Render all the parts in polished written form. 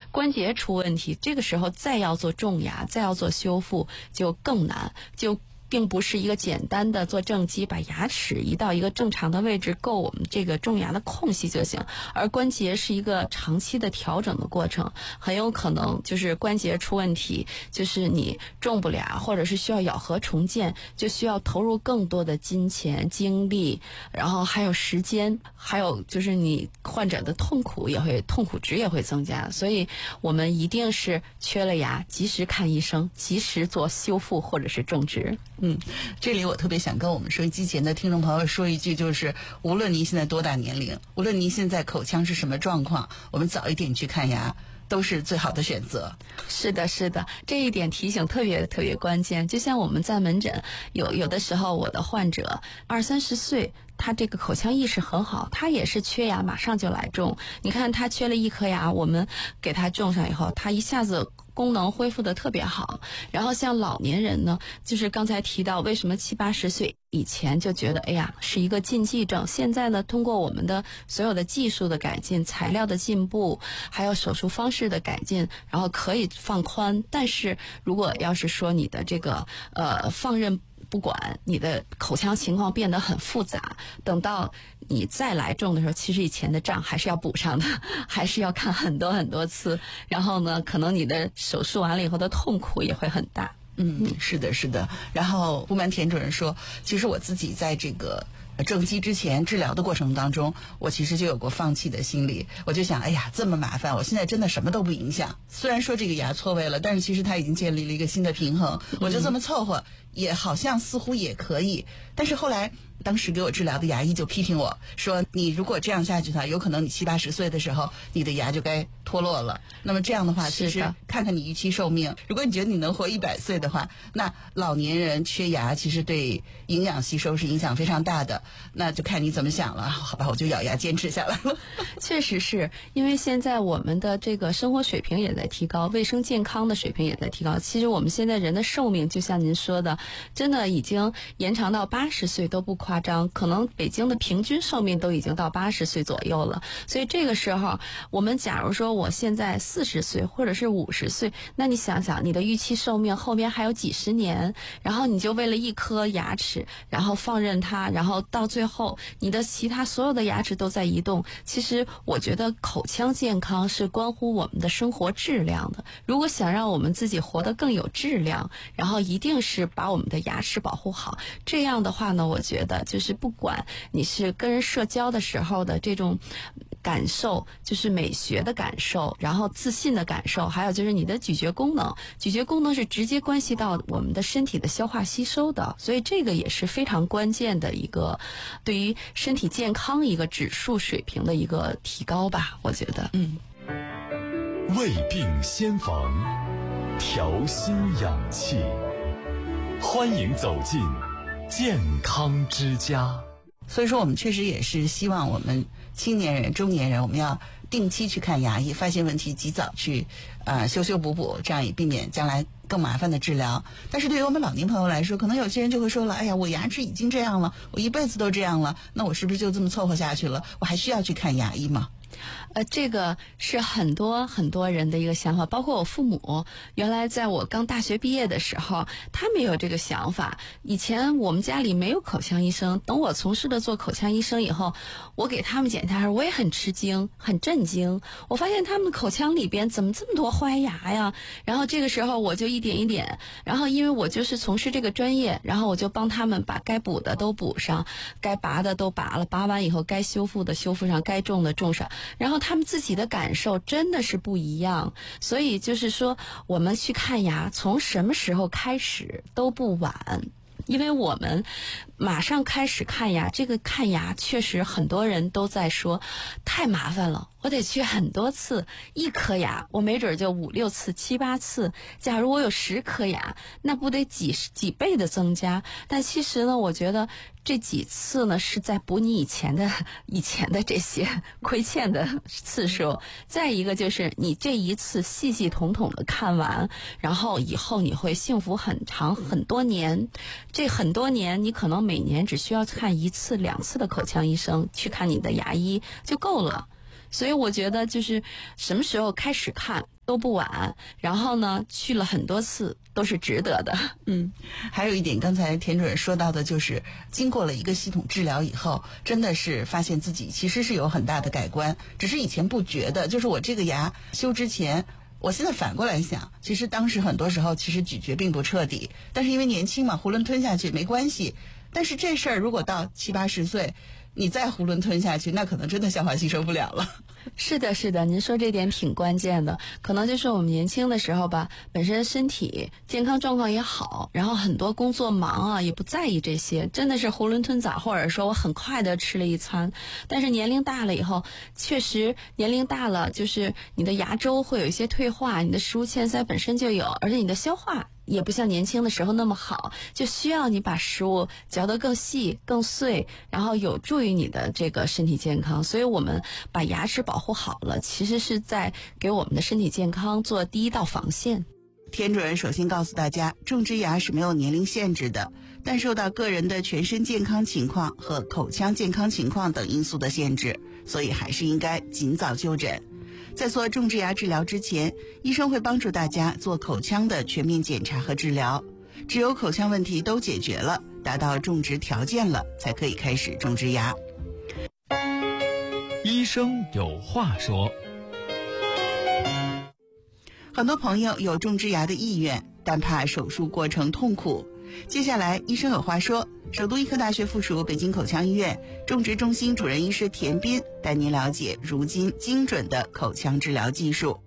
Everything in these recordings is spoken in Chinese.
关节出问题，这个时候再要做种牙，再要做修复就更难，就并不是一个简单的做正畸把牙齿移到一个正常的位置够我们这个种牙的空隙就行，而关节是一个长期的调整的过程，很有可能就是关节出问题，就是你种不了，或者是需要咬合重建，就需要投入更多的金钱精力，然后还有时间，还有就是你患者的痛苦值也会增加，所以我们一定是缺了牙及时看医生，及时做修复或者是种植。 这里我特别想跟我们收音机前的听众朋友说一句，就是无论您现在多大年龄，无论您现在口腔是什么状况，我们早一点去看牙都是最好的选择。 是的，是的，这一点提醒特别特别关键。就像我们在门诊有的时候，我的患者20-30岁，他这个口腔意识很好，他也是缺牙，马上就来种。你看他缺了一颗牙，我们给他种上以后，他一下子功能恢复的特别好。然后像老年人呢，就是刚才提到为什么70-80岁以前就觉得哎呀是一个禁忌症，现在呢通过我们的所有的技术的改进，材料的进步，还有手术方式的改进，然后可以放宽。但是如果要是说你的这个放任不管，你的口腔情况变得很复杂，等到你再来种的时候，其实以前的账还是要补上的，还是要看很多很多次，然后呢可能你的手术完了以后的痛苦也会很大。 是的，是的。然后不瞒田主任说，其实我自己在这个正畸之前治疗的过程当中，我其实就有过放弃的心理。我就想，哎呀，这么麻烦，我现在真的什么都不影响。虽然说这个牙错位了，但是其实它已经建立了一个新的平衡，我就这么凑合，也好像似乎也可以。但是后来当时给我治疗的牙医就批评我说，你如果这样下去的话，有可能你70-80岁的时候，你的牙就该脱落了。那么这样的话，其实看看你预期寿命，如果你觉得你能活100岁的话，那老年人缺牙其实对营养吸收是影响非常大的，那就看你怎么想了。好吧，我就咬牙坚持下来了。 确实是因为现在我们的这个生活水平也在提高，卫生健康的水平也在提高。其实我们现在人的寿命就像您说的，真的已经延长到80岁都不夸张，可能北京的平均寿命都已经到80岁左右了。所以这个时候我们假如说我现在40岁或者是50岁，那你想想你的预期寿命后面还有几十年，然后你就为了一颗牙齿然后放任它，然后到最后你的其他所有的牙齿都在移动。其实我觉得口腔健康是关乎我们的生活质量的，如果想让我们自己活得更有质量，然后一定是把我们的牙齿保护好。这样的话呢，我觉得就是不管你是跟人社交的时候的这种感受，就是美学的感受，然后自信的感受，还有就是你的咀嚼功能，咀嚼功能是直接关系到我们的身体的消化吸收的，所以这个也是非常关键的一个对于身体健康一个指数水平的一个提高吧，我觉得。 未病先防，调心养气，欢迎走进健康之家。 所以说我们确实也是希望我们青年人、中年人，我们要定期去看牙医，发现问题及早去修补，这样也避免将来更麻烦的治疗。但是对于我们老年朋友来说，可能有些人就会说了，哎呀，我牙齿已经这样了，我一辈子都这样了，那我是不是就这么凑合下去了？我还需要去看牙医吗？ 这个是很多很多人的一个想法，包括我父母。原来在我刚大学毕业的时候，他们也有这个想法。以前我们家里没有口腔医生，等我从事了做口腔医生以后，我给他们检查时，我也很吃惊，很震惊。我发现他们的口腔里边怎么这么多坏牙呀？然后这个时候我就一点一点，然后因为我就是从事这个专业，然后我就帮他们把该补的都补上，该拔的都拔了，拔完以后该修复的修复上，该种的种上。然后他们自己的感受真的是不一样，所以就是说我们去看牙从什么时候开始都不晚。因为我们马上开始看牙，这个看牙确实很多人都在说太麻烦了，我得去很多次，一颗牙我没准就5-6次、7-8次，假如我有10颗牙，那不得几倍的增加。但其实呢，我觉得这几次呢是在补你以前的这些亏欠的次数。再一个就是你这一次细细统统的看完，然后以后你会幸福很长很多年。这很多年你可能每年只需要看1次2次的口腔医生，去看你的牙医就够了。 所以我觉得就是什么时候开始看都不晚，然后呢去了很多次都是值得的。 还有一点，刚才田主任说到的，就是经过了一个系统治疗以后，真的是发现自己其实是有很大的改观，只是以前不觉得。就是我这个牙修之前，我现在反过来想，其实当时很多时候其实咀嚼并不彻底，但是因为年轻嘛，囫囵吞下去没关系。但是这事儿如果到70、80岁，你再囫囵吞下去，那可能真的消化吸收不了了。 是的，是的，您说这点挺关键的。可能就是我们年轻的时候吧，本身身体健康状况也好，然后很多工作忙啊，也不在意这些，真的是囫囵吞枣，或者说我很快的吃了一餐。但是年龄大了以后，确实年龄大了，就是你的牙周会有一些退化，你的食物欠塞本身就有，而且你的消化也不像年轻的时候那么好，就需要你把食物嚼得更细更碎，然后有助于你的这个身体健康。所以我们把牙齿保护好了，其实是在给我们的身体健康做第一道防线。 田主任首先告诉大家，种植牙是没有年龄限制的，但受到个人的全身健康情况和口腔健康情况等因素的限制，所以还是应该尽早就诊。在做种植牙治疗之前，医生会帮助大家做口腔的全面检查和治疗，只有口腔问题都解决了，达到种植条件了，才可以开始种植牙。 医生有话说。 很多朋友有种植牙的意愿，但怕手术过程痛苦。接下来医生有话说，首都医科大学附属北京口腔医院种植中心主任医师田斌带您了解如今精准的口腔治疗技术。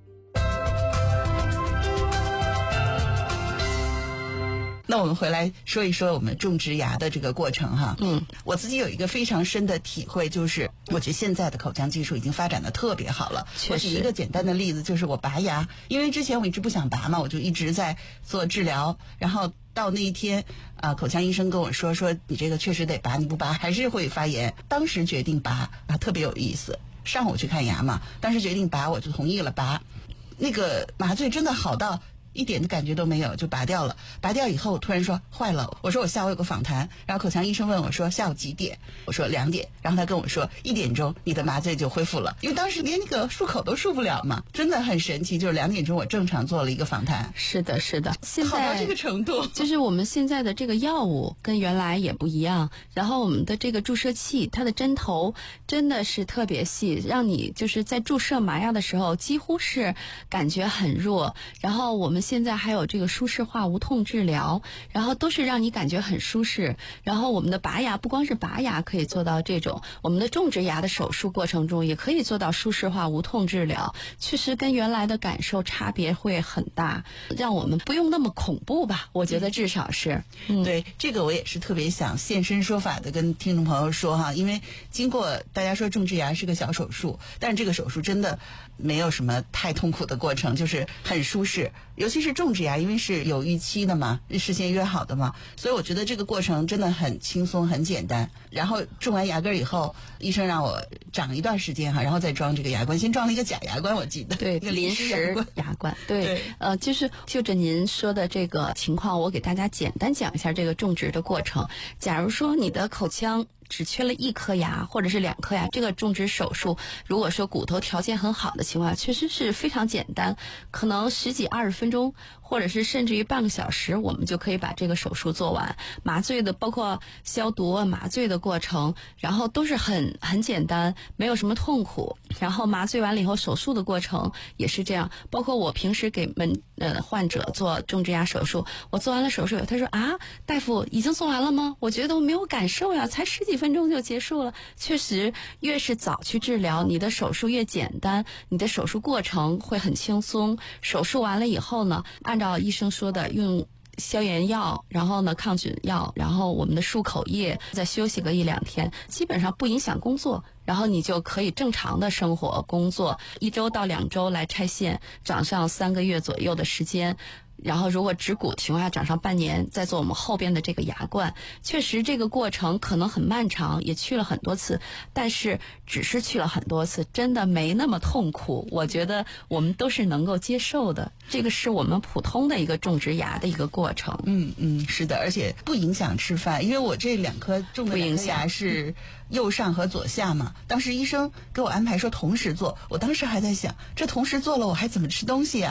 那我们回来说一说我们种植牙的这个过程哈。我自己有一个非常深的体会，就是我觉得现在的口腔技术已经发展的特别好了。 确实， 我举一个简单的例子，就是我拔牙，因为之前我一直不想拔嘛，我就一直在做治疗，然后到那一天口腔医生跟我说你这个确实得拔，你不拔还是会发炎。当时决定拔特别有意思。上午去看牙嘛，当时决定拔，我就同意了拔。那个麻醉真的好到一点的感觉都没有，就拔掉了。拔掉以后，我突然说坏了，我说我下午有个访谈，然后口腔医生问我说下午几点，我说2点，然后他跟我说1点钟你的麻醉就恢复了，因为当时连那个漱口都漱不了嘛，真的很神奇。就是2点钟我正常做了一个访谈。 是的，是的，现在好到这个程度， 就是我们现在的这个药物跟原来也不一样，然后我们的这个注射器，它的针头真的是特别细，让你就是在注射麻药的时候几乎是感觉很弱。然后我们现在还有这个舒适化无痛治疗，然后都是让你感觉很舒适。然后我们的拔牙不光是拔牙可以做到这种，我们的种植牙的手术过程中也可以做到舒适化无痛治疗，确实跟原来的感受差别会很大，让我们不用那么恐怖吧，我觉得至少是。 对，这个我也是特别想现身说法的跟听众朋友说哈，因为经过大家说种植牙是个小手术，但是这个手术真的没有什么太痛苦的过程，就是很舒适。尤其是种植牙，因为是有预期的嘛，事先约好的嘛，所以我觉得这个过程真的很轻松很简单。然后种完牙根以后，医生让我长一段时间哈，然后再装这个牙冠，先装了一个假牙冠，我记得对， 一个临时牙冠。对，就是就着您说的这个情况，我给大家简单讲一下这个种植的过程。假如说你的口腔只缺了1颗牙或者是2颗牙，这个种植手术如果说骨头条件很好的情况下，确实是非常简单，可能10几20分钟，或者是甚至于半个小时，我们就可以把这个手术做完。麻醉的包括消毒麻醉的过程，然后都是很简单，没有什么痛苦。然后麻醉完了以后，手术的过程也是这样。包括我平时给患者做种植牙手术，我做完了手术，他说大夫已经做完了吗？我觉得我没有感受呀，才10几分钟就结束了。确实，越是早去治疗，你的手术越简单，你的手术过程会很轻松。手术完了以后呢，按照医生说的，用消炎药，然后呢抗菌药，然后我们的漱口液，再休息个1、2天，基本上不影响工作，然后你就可以正常的生活工作，1周到2周来拆线，长上3个月左右的时间。 然后如果植骨情况下长上半年，再做我们后边的这个牙冠，确实这个过程可能很漫长，也去了很多次，但是只是去了很多次，真的没那么痛苦，我觉得我们都是能够接受的。这个是我们普通的一个种植牙的一个过程。 是的，而且不影响吃饭，因为我这2颗种的2颗牙是右上和左下嘛。当时医生给我安排说同时做，我当时还在想，这同时做了我还怎么吃东西啊？